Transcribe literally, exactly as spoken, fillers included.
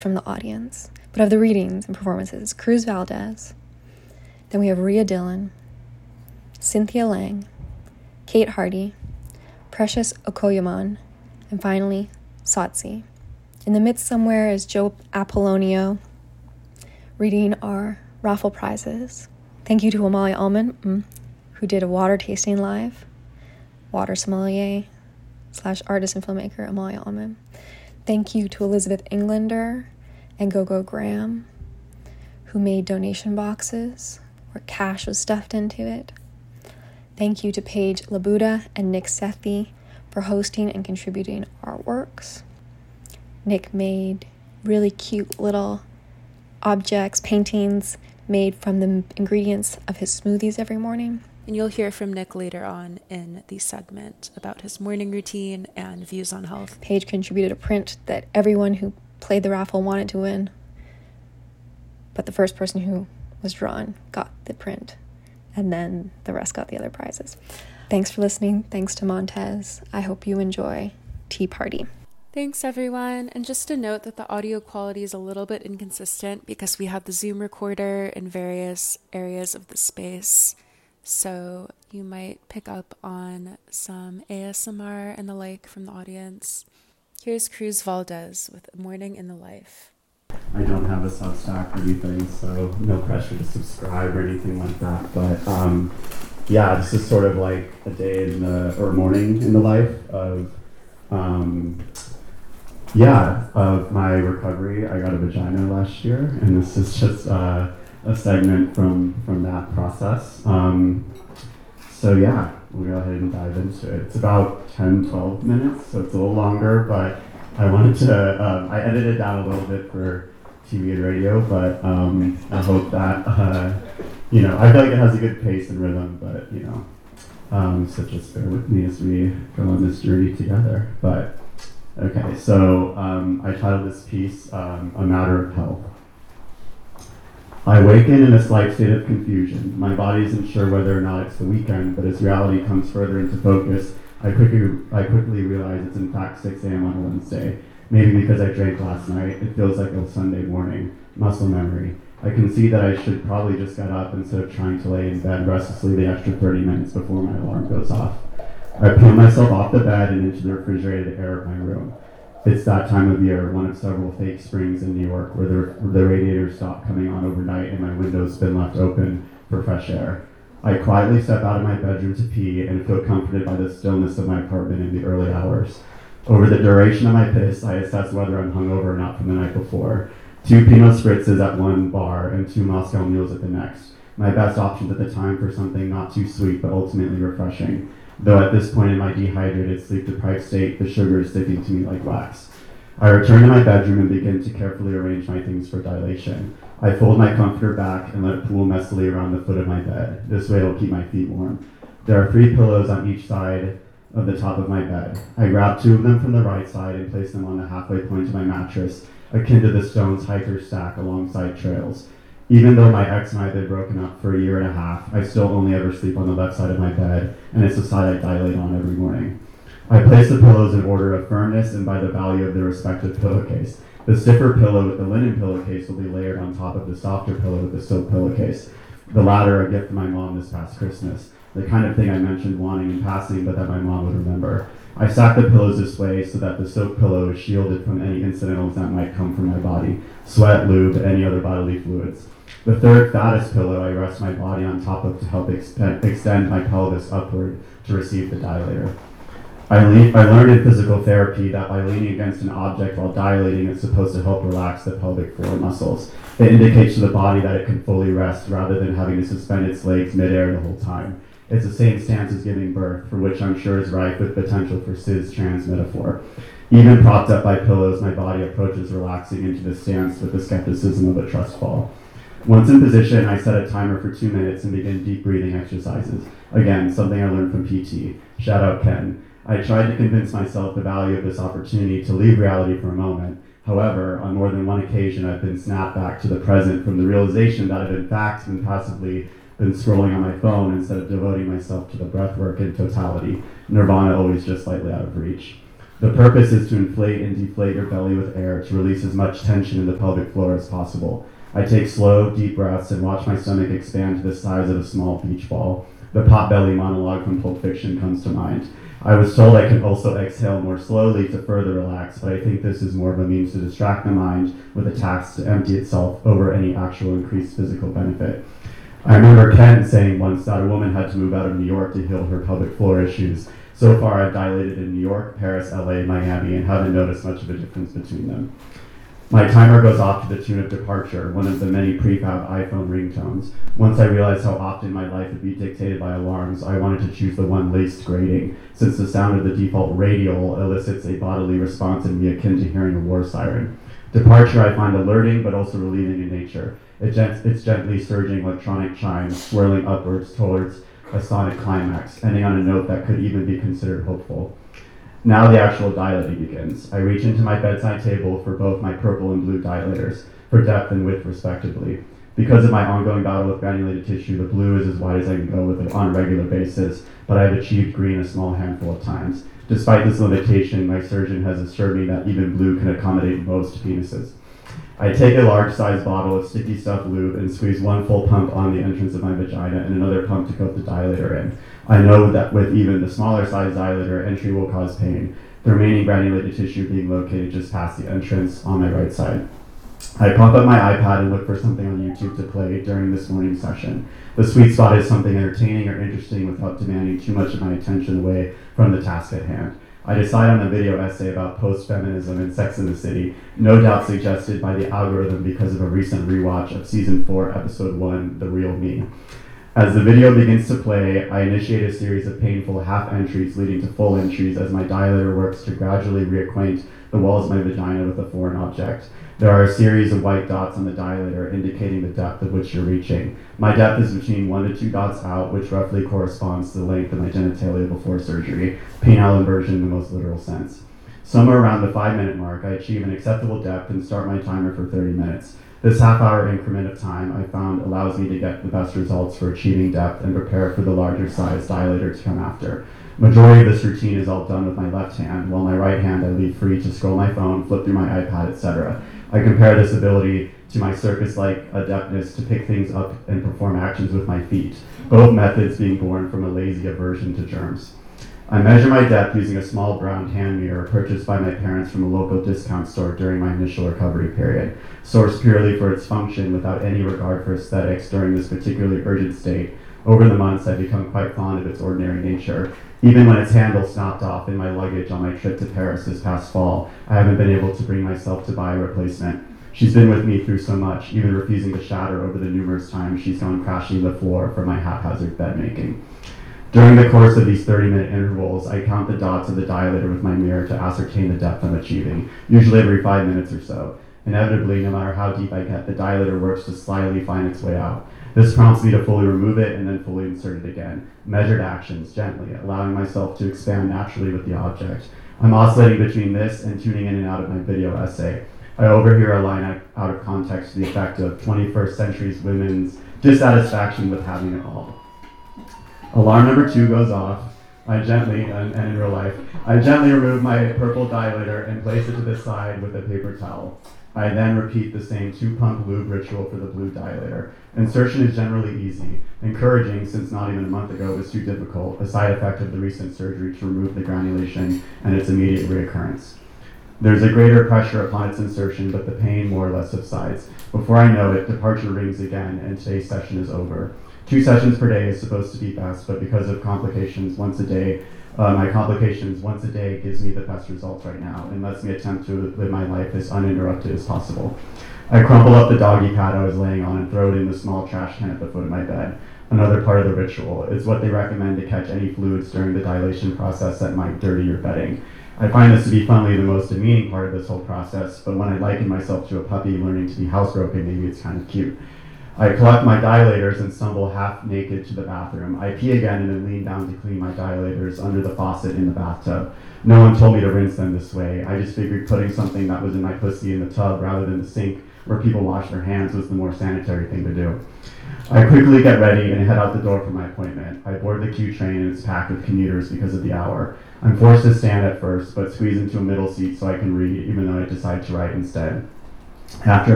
from the audience, but of the readings and performances, Cruz Valdez. Then we have Rhea Dillon, Cynthia Lang, Kate Hardy, Precious Okoyaman, and finally, Satsi. In the midst somewhere is Joe Apollonio reading our raffle prizes. Thank you to Amalia Ullman, mm, who did a water tasting live, water sommelier slash artist and filmmaker Amalia Ullman. Thank you to Elizabeth Englander and Gogo Graham, who made donation boxes where cash was stuffed into it. Thank you to Paige Labuda and Nick Sethi for hosting and contributing artworks. Nick made really cute little objects, paintings made from the ingredients of his smoothies every morning. And you'll hear from Nick later on in the segment about his morning routine and views on health. Paige contributed a print that everyone who played the raffle wanted to win, but the first person who was drawn got the print, and then the rest got the other prizes. Thanks for listening. Thanks to Montez. I hope you enjoy Tea Party. Thanks, everyone. And just to note that the audio quality is a little bit inconsistent because we have the Zoom recorder in various areas of the space. So you might pick up on some A S M R and the like from the audience. Here's Cruz Valdez with A Morning in the Life. I don't have a Substack or anything, so no pressure to subscribe or anything like that. But um, yeah, this is sort of like a day in the, or morning in the life of, um, yeah, of my recovery. I got a vagina last year, and this is just uh, a segment from, from that process. Um, so yeah, we'll go ahead and dive into it. It's about ten, twelve minutes, so it's a little longer, but I wanted to, um, I edited down a little bit for T V and radio, but um, I hope that, uh, you know, I feel like it has a good pace and rhythm, but, you know, um, so just bear with me as we go on this journey together. But, okay, so um, I titled this piece, um, A Matter of Health. I awaken in a slight state of confusion. My body isn't sure whether or not it's the weekend, but as reality comes further into focus, I quickly, I quickly realize it's in fact six a.m. on a Wednesday. Maybe because I drank last night, it feels like a Sunday morning. Muscle memory. I can see that I should probably just get up instead of trying to lay in bed restlessly the extra thirty minutes before my alarm goes off. I peel myself off the bed and into the refrigerated air of my room. It's that time of year, one of several fake springs in New York where the, where the radiators stop coming on overnight and my window's been left open for fresh air. I quietly step out of my bedroom to pee and feel comforted by the stillness of my apartment in the early hours. Over the duration of my piss, I assess whether I'm hungover or not from the night before. Two Pinot Spritzes at one bar and two Moscow mules at the next. My best options at the time for something not too sweet but ultimately refreshing. Though at this point in my dehydrated, sleep-deprived state, the sugar is sticking to me like wax. I return to my bedroom and begin to carefully arrange my things for dilation. I fold my comforter back and let it pool messily around the foot of my bed. This way it'll keep my feet warm. There are three pillows on each side of the top of my bed. I grab two of them from the right side and place them on the halfway point of my mattress, akin to the Stones hiker stack alongside trails. Even though my ex and I have been broken up for a year and a half, I still only ever sleep on the left side of my bed, and it's the side I dilate on every morning. I place the pillows in order of firmness and by the value of their respective pillowcase. The stiffer pillow with the linen pillowcase will be layered on top of the softer pillow with the silk pillowcase. The latter a gift from my mom this past Christmas. The kind of thing I mentioned wanting in passing, but that my mom would remember. I stack the pillows this way so that the silk pillow is shielded from any incidentals that might come from my body, sweat, lube, any other bodily fluids. The third, fattest pillow I rest my body on top of to help exp- extend my pelvis upward to receive the dilator. I, le- I learned in physical therapy that by leaning against an object while dilating, it's supposed to help relax the pelvic floor muscles. It indicates to the body that it can fully rest rather than having to suspend its legs midair the whole time. It's the same stance as giving birth, for which I'm sure is rife with potential for cis-trans metaphor. Even propped up by pillows, my body approaches relaxing into the stance with the skepticism of a trust fall. Once in position, I set a timer for two minutes and begin deep breathing exercises. Again, something I learned from P T. Shout out Ken. I tried to convince myself the value of this opportunity to leave reality for a moment. However, on more than one occasion, I've been snapped back to the present from the realization that I've in fact been passively been scrolling on my phone instead of devoting myself to the breath work in totality. Nirvana always just slightly out of reach. The purpose is to inflate and deflate your belly with air to release as much tension in the pelvic floor as possible. I take slow, deep breaths and watch my stomach expand to the size of a small beach ball. The Potbelly monologue from Pulp Fiction comes to mind. I was told I can also exhale more slowly to further relax, but I think this is more of a means to distract the mind with a task to empty itself over any actual increased physical benefit. I remember Ken saying once that a woman had to move out of New York to heal her pelvic floor issues. So far, I've dilated in New York, Paris, L A, Miami, and haven't noticed much of a difference between them. My timer goes off to the tune of Departure, one of the many prefab iPhone ringtones. Once I realized how often my life would be dictated by alarms, I wanted to choose the one least grating, since the sound of the default radial elicits a bodily response in me akin to hearing a war siren. Departure I find alerting, but also relieving in nature. It gent- it's gently surging electronic chimes, swirling upwards towards a sonic climax, ending on a note that could even be considered hopeful. Now the actual dilating begins. I reach into my bedside table for both my purple and blue dilators, for depth and width respectively. Because of my ongoing battle with granulated tissue, the blue is as wide as I can go with it on a regular basis, but I have achieved green a small handful of times. Despite this limitation, my surgeon has assured me that even blue can accommodate most penises. I take a large-sized bottle of sticky stuff lube and squeeze one full pump on the entrance of my vagina and another pump to coat the dilator in. I know that with even the smaller size dilator, entry will cause pain, the remaining granulated tissue being located just past the entrance on my right side. I pump up my iPad and look for something on YouTube to play during this morning session. The sweet spot is something entertaining or interesting without demanding too much of my attention away from the task at hand. I decide on a video essay about post-feminism and Sex in the City, no doubt suggested by the algorithm because of a recent rewatch of season four, episode one, The Real Me. As the video begins to play, I initiate a series of painful half entries leading to full entries as my dilator works to gradually reacquaint the walls of my vagina with a foreign object. There are a series of white dots on the dilator indicating the depth of which you're reaching. My depth is between one to two dots out, which roughly corresponds to the length of my genitalia before surgery, penile inversion in the most literal sense. Somewhere around the five minute mark, I achieve an acceptable depth and start my timer for thirty minutes. This half hour increment of time I found allows me to get the best results for achieving depth and prepare for the larger size dilator to come after. Majority of this routine is all done with my left hand, while my right hand I leave free to scroll my phone, flip through my iPad, et cetera. I compare this ability to my circus-like adeptness to pick things up and perform actions with my feet, both methods being born from a lazy aversion to germs. I measure my depth using a small brown hand mirror purchased by my parents from a local discount store during my initial recovery period, sourced purely for its function without any regard for aesthetics during this particularly urgent state. Over the months, I've become quite fond of its ordinary nature. Even when its handle snapped off in my luggage on my trip to Paris this past fall, I haven't been able to bring myself to buy a replacement. She's been with me through so much, even refusing to shatter over the numerous times she's gone crashing to the floor for my haphazard bed making. During the course of these thirty minute intervals, I count the dots of the dilator with my mirror to ascertain the depth I'm achieving, usually every five minutes or so. Inevitably, no matter how deep I get, the dilator works to slyly find its way out. This prompts me to fully remove it and then fully insert it again. Measured actions, gently, allowing myself to expand naturally with the object. I'm oscillating between this and tuning in and out of my video essay. I overhear a line out of context to the effect of twenty-first century women's dissatisfaction with having it all. Alarm number two goes off. I gently, and, and in real life, I gently remove my purple dilator and place it to the side with a paper towel. I then repeat the same two-pump lube ritual for the blue dilator. Insertion is generally easy, encouraging since not even a month ago it was too difficult, a side effect of the recent surgery to remove the granulation and its immediate reoccurrence. There's a greater pressure upon its insertion, but the pain more or less subsides. Before I know it, departure rings again, and today's session is over. Two sessions per day is supposed to be best, but because of complications once a day, uh, my complications once a day gives me the best results right now and lets me attempt to live my life as uninterrupted as possible. I crumple up the doggy pad I was laying on and throw it in the small trash can at the foot of my bed. Another part of the ritual is what they recommend to catch any fluids during the dilation process that might dirty your bedding. I find this to be funnily the most demeaning part of this whole process, but when I liken myself to a puppy learning to be housebroken, maybe it's kind of cute. I collect my dilators and stumble half naked to the bathroom. I pee again and then lean down to clean my dilators under the faucet in the bathtub. No one told me to rinse them this way. I just figured putting something that was in my pussy in the tub rather than the sink where people wash their hands was the more sanitary thing to do. I quickly get ready and head out the door for my appointment. I board the Q train and it's packed with commuters because of the hour. I'm forced to stand at first, but squeeze into a middle seat so I can read, even though I decide to write instead. After